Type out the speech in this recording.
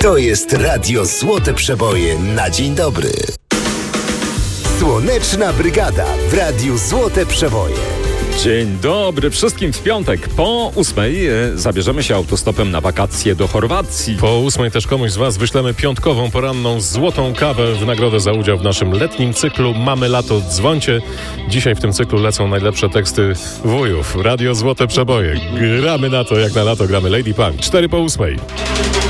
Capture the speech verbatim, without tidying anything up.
To jest Radio Złote Przeboje na dzień dobry. Słoneczna Brygada w Radiu Złote Przeboje. Dzień dobry wszystkim. W piątek po ósmej e, zabierzemy się autostopem na wakacje do Chorwacji. Po ósmej też komuś z Was wyślemy piątkową, poranną, złotą kawę w nagrodę za udział w naszym letnim cyklu Mamy Lato, dzwońcie. Dzisiaj w tym cyklu lecą najlepsze teksty wujów. Radio Złote Przeboje. Gramy na to, jak na lato gramy Lady Punk. Cztery po ósmej.